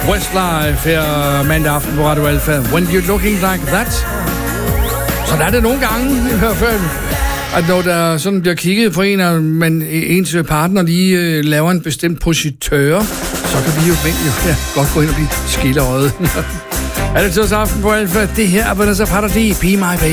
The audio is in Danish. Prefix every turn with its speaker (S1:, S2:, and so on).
S1: Westlife her mandag aften på Radio Alfa. When you're looking like that. Så der er det nogle gange i hvert fald, at når der sådan bliver kigget på men ens partner lige laver en bestemt positeur, så kan vi jo godt gå ind og blive skillerøde. Er det tirsdag aften på Alfa? Det her er Vanessa Paradis, Be My Baby.